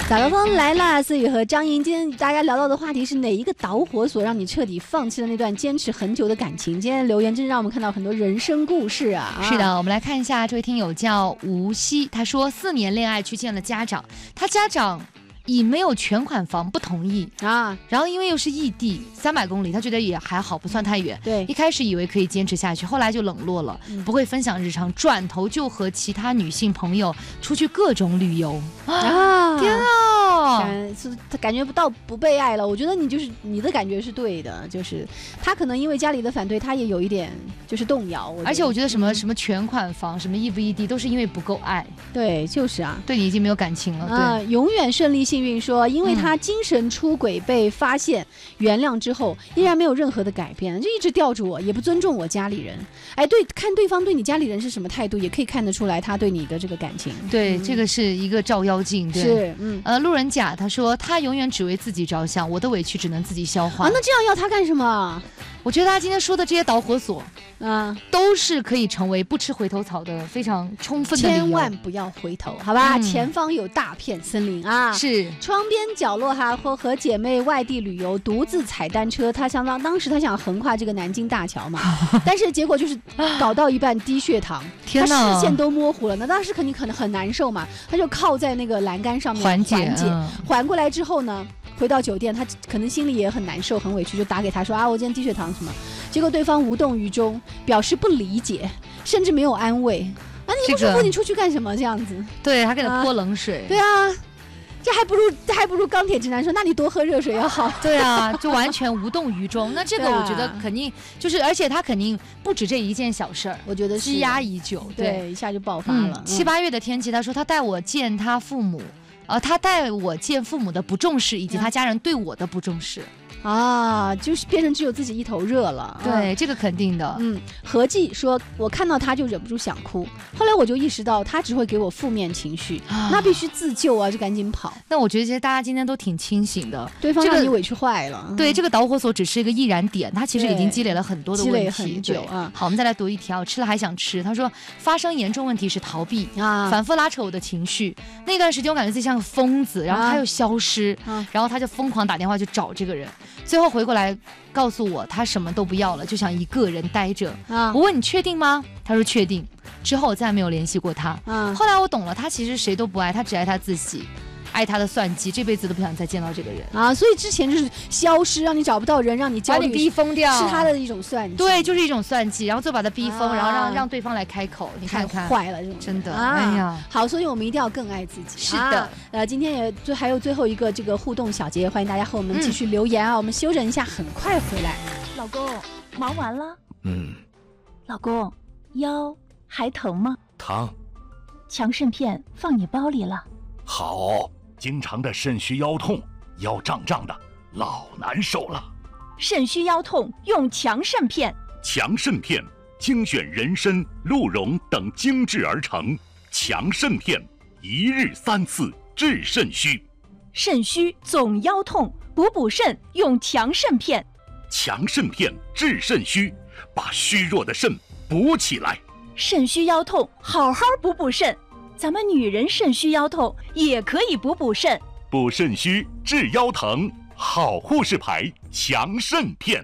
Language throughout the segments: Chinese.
早高峰来啦！思雨和张莹，今天大家聊到的话题是哪一个导火索让你彻底放弃了那段坚持很久的感情？今天的留言真是让我们看到很多人生故事啊！ 是的，我们来看一下，这位听友叫吴曦，他说4年恋爱去见了家长，他家长以没有全款房不同意啊，然后因为又是异地300公里，他觉得也还好，不算太远。 对， 一开始以为可以坚持下去，后来就冷落了，不会分享日常，转头就和其他女性朋友出去各种旅游啊！天啊！ 他感觉不到不被爱了。我觉得你的感觉是对的，就是他可能因为家里的反对，他也有一点就是动摇。 而且我觉得什么全款房，什么异不异地，都是因为不够爱。 对，就是啊， 对你已经没有感情了。对， 永远顺利幸运说，因为他精神出轨被发现、原谅之后，依然没有任何的改变，就一直吊着我，也不尊重我家里人。哎，对，看对方对你家里人是什么态度，也可以看得出来他对你的这个感情。 对，这个是一个照妖镜。对， 是， 路人甲他说他永远只为自己着想，我的委屈只能自己消化。 那这样要他干什么？ 我觉得他今天说的这些导火索，都是可以成为不吃回头草的非常充分的理由。 千万不要回头，好吧？前方有大片森林啊！ 是窗边角落哈，和姐妹外地旅游，独自踩单车。他当时他想横跨这个南京大桥嘛，但是结果就是搞到一半低血糖，他视线都模糊了。那当时肯定可能很难受嘛，他就靠在那个栏杆上面缓解。缓过来之后呢？回到酒店，他可能心里也很难受、很委屈，就打给他说啊，我今天低血糖什么。结果对方无动于衷，表示不理解，甚至没有安慰。啊，你不舒服，你出去干什么？这样子， 对，还给他泼冷水。 对啊，这还不如钢铁直男说，那你多喝热水要好。 对啊，就完全无动于衷。那这个我觉得肯定就是，而且他肯定不止这一件小事儿， 我觉得积压已久， 对，一下就爆发了。 7、8月的天气，他说他带我见他父母。他带我见父母的不重视，以及他家人对我的不重视。 就是变成只有自己一头热了。 对，这个肯定的。 何计说，我看到他就忍不住想哭，后来我就意识到他只会给我负面情绪，那必须自救啊，就赶紧跑。 那我觉得其实大家今天都挺清醒的， 对方让你委屈坏了。 对，这个导火索只是一个易燃点，他其实已经积累了很多的问题， 积累很久啊。 好，我们再来读一条，吃了还想吃。他说发生严重问题是逃避反复拉扯我的情绪。那段时间我感觉自己像个疯子，然后他又消失，然后他就疯狂打电话去找这个人。最后回过来告诉我，他什么都不要了，就想一个人待着。我问你确定吗？他说确定。之后我再没有联系过他。后来我懂了，他其实谁都不爱，他只爱他自己，爱他的算计，这辈子都不想再见到这个人啊！所以之前就是消失，让你找不到人，让你焦虑， 把你逼疯掉， 是他的一种算计。 对，就是一种算计，然后就把他逼疯，然后让对方来开口。你看看， 太坏了，这种真的。哎呀， 好，所以我们一定要更爱自己。 是的， 今天还有最后一个这个互动小节，欢迎大家和我们继续留言啊！我们休整一下，很快回来。 老公，忙完了？老公，腰还疼吗？ 疼。 强肾片放你包里了。 好。经常的肾虚腰痛，腰胀胀的，老难受了。 肾虚腰痛用强肾片。 强肾片精选人参、鹿茸等精制而成，强肾片一日3次治肾虚。 肾虚总腰痛，补肾用强肾片。 强肾片治肾虚，把虚弱的肾补起来。 肾虚腰痛，好好补肾。咱们女人肾虚腰痛也可以补肾， 补肾虚治腰疼，好护士牌强肾片。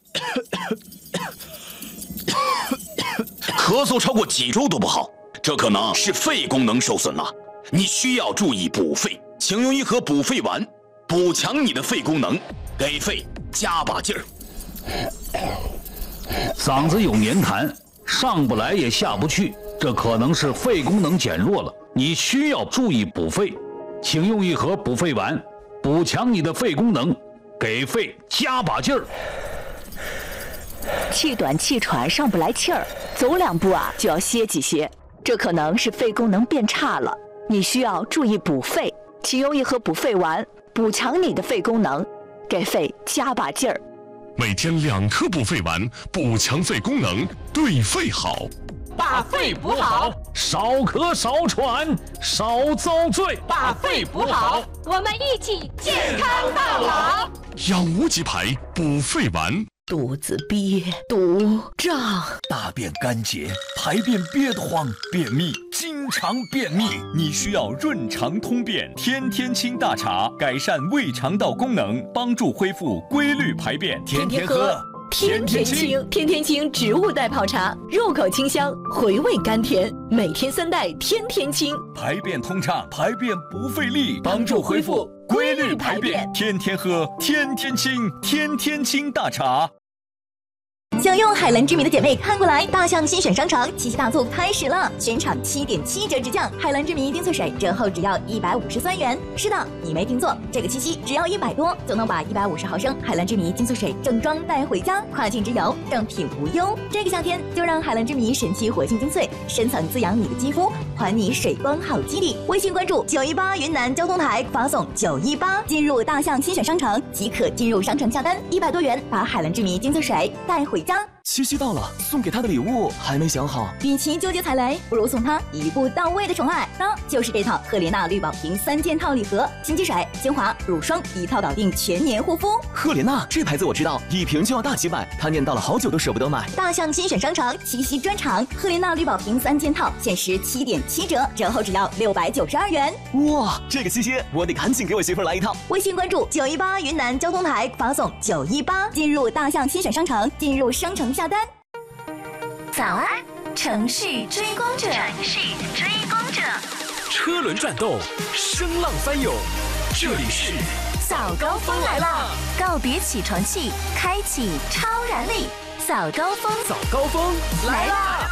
咳嗽超过几周都不好，这可能是肺功能受损了，你需要注意补肺，请用一盒补肺丸，补强你的肺功能，给肺加把劲儿。 嗓子有黏痰，上不来也下不去，这可能是肺功能减弱了，你需要注意补肺，请用一盒补肺丸，补强你的肺功能，给肺加把劲儿。 气短气喘上不来气儿，走2步就要歇几歇，这可能是肺功能变差了，你需要注意补肺，请用一盒补肺丸，补强你的肺功能，给肺加把劲儿。 每天2颗补肺丸，补强肺功能，对肺好。 把肺补好， 少咳少喘少遭罪。 把肺补好，我们一起健康到老。 养无极牌补肺丸。 肚子憋，肚胀， 大便干结，排便憋得慌，便秘，经常便秘，你需要润肠通便天天清大茶，改善胃肠道功能，帮助恢复规律排便，天天喝。 天天清，天天清植物袋泡茶，入口清香，回味甘甜，每天3袋，天天清， 排便通畅，排便不费力，帮助恢复规律排便，天天喝，天天清，天天清大茶。 想用海蓝之谜的姐妹看过来，大象新选商城七夕大促开始了，全场7.7折直降，海蓝之谜精粹水折后只要153元。是的，你没听错，这个七夕只要100多就能把150毫升海蓝之谜精粹水正装带回家，跨境直邮，正品无忧。这个夏天就让海蓝之谜神奇活性精粹深层滋养你的肌肤，还你水光好肌理。微信关注918云南交通台，发送918进入大象新选商城即可进入商城下单，100多元把海蓝之谜精粹水带回家。 七夕到了，送给他的礼物还没想好。 与其纠结踩雷，不如送他一步到位的宠爱，那就是这套赫莲娜绿宝瓶3件套礼盒，清洁水、精华、乳霜一套搞定全年护肤。 赫莲娜这牌子我知道，一瓶就要大几百，他念叨了好久都舍不得买。 大象新选商城七夕专场，赫莲娜绿宝瓶3件套限时7.7折，折后只要692元。 哇，这个七夕我得赶紧给我媳妇来一套。 微信关注918云南交通台，发送918进入大象新选商城，进入商城下单。 早安，城市追光者，城市追光者， 车轮转动，声浪翻涌，这里是早高峰来了，告别起床气，开启超燃力，早高峰， 早高峰来啦！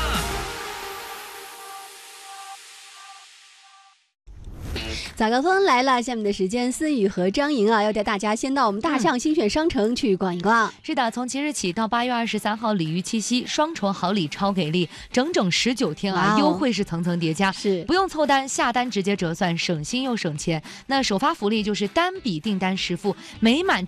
早高峰来了，下面的时间，思雨和张莹啊，要带大家先到我们大象新选商城去逛一逛。 是的，从即日起到8月23号，鲤鱼七夕双重好礼超给力，整整19天啊，优惠是层层叠加， 是不用凑单，下单直接折算，省心又省钱。那首发福利就是单笔订单实付，每满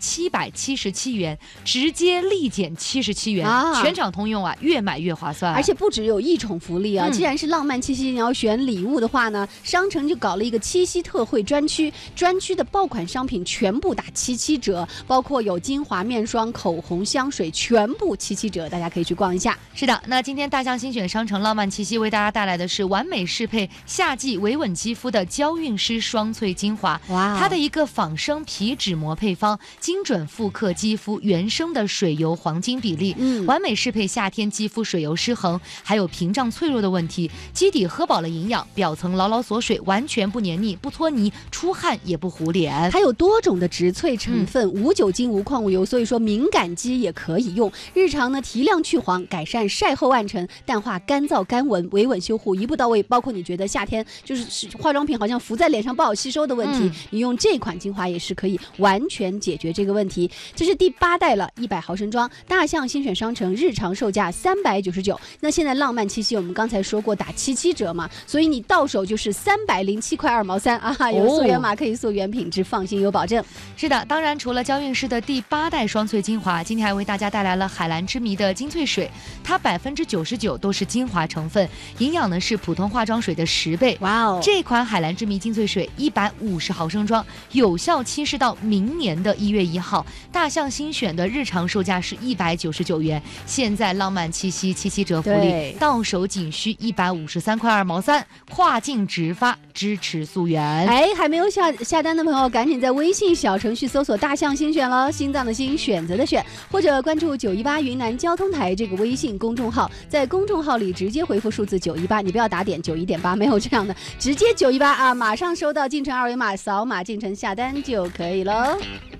777元，直接立减77元，全场通用啊，越买越划算。 而且不只有一宠福利啊，既然是浪漫七夕，你要选礼物的话呢，商城就搞了一个七夕特惠专区，专区的爆款商品全部打77折，包括有精华面霜、口红、香水，全部77折，大家可以去逛一下。 是的，那今天大象新选商城浪漫七夕为大家带来的是完美适配夏季维稳肌肤的娇韵诗双萃精华，哇，它的一个仿生皮脂膜配方，精准复刻肌肤原生的水油黄金比例，完美适配夏天肌肤水油失衡还有屏障脆弱的问题，基底喝饱了营养，表层牢牢锁水，完全不黏腻不脱泥，出汗也不糊脸。 它有多种的植萃成分，无酒精无矿物油，所以说敏感肌也可以用。日常呢提亮去黄，改善晒后暗沉，淡化干燥干纹，维稳修护一步到位。包括你觉得夏天就是化妆品好像浮在脸上不好吸收的问题，你用这款精华也是可以完全解决这个问题。这是第8代了，100毫升装，大象新选商城日常售价399，那现在浪漫七夕我们刚才说过打77折嘛，所以你到手就是307块2毛3啊，有溯源码可以溯源品质，放心有保证。 是的，当然除了娇韵诗的第8代双萃精华，今天还为大家带来了海蓝之谜的精粹水，它99%都是精华成分，营养呢是普通化妆水的10倍。 哇哦！ 这款海蓝之谜精粹水150毫升装，有效期是到明年的1月1号。大象新选的日常售价是199元，现在浪漫七夕77折福利，到手仅需153块2毛3，跨境直发，支持溯源。 哎，还没有下单的朋友，赶紧在微信小程序搜索大象新选了，心脏的心，选择的选，或者关注918云南交通台这个微信公众号，在公众号里直接回复数字918，你不要打点91.8，没有这样的，直接918啊，马上收到进城二维码，扫码进城下单就可以了。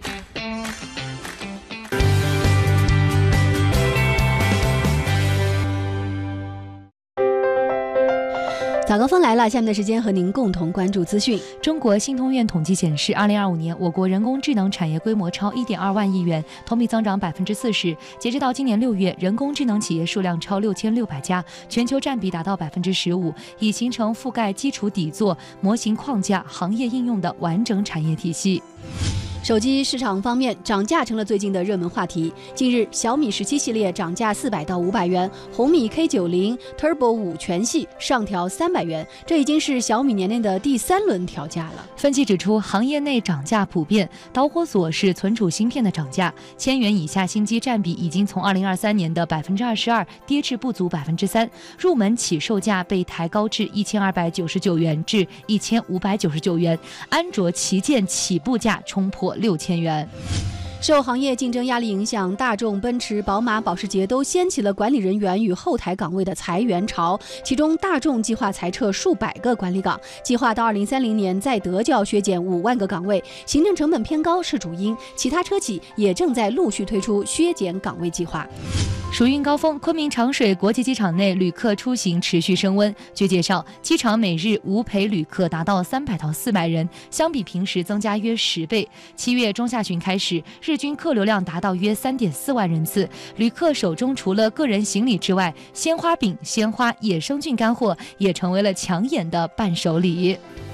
早高峰来了，下面的时间和您共同关注资讯。 中国信通院统计显示，2025年我国人工智能产业规模超1.2万亿元，同比增长40%。截止到今年6月，人工智能企业数量超6600家，全球占比达到15%，已形成覆盖基础底座、模型框架、行业应用的完整产业体系。 手机市场方面，涨价成了最近的热门话题。近日，小米17系列涨价400到500元，红米 K90、Turbo 5全系上调300元，这已经是小米年内的第3轮调价了。 分析指出，行业内涨价普遍，导火索是存储芯片的涨价，1000元以下新机占比已经从2023年的22%跌至不足3%，入门起售价被抬高至1299元至1599元，安卓旗舰起步价冲破6000元。 受行业竞争压力影响，大众、奔驰、宝马、保时捷都掀起了管理人员与后台岗位的裁员潮。其中，大众计划裁撤数百个管理岗，计划到2030年在德就要削减5万个岗位，行政成本偏高是主因。其他车企也正在陆续推出削减岗位计划。 暑运高峰，昆明长水国际机场内旅客出行持续升温。据介绍，机场每日无陪旅客达到300到400人，相比平时增加约10倍。7月中下旬开始，日均客流量达到约3.4万人次。旅客手中除了个人行李之外，鲜花饼、鲜花、野生菌干货也成为了抢眼的伴手礼。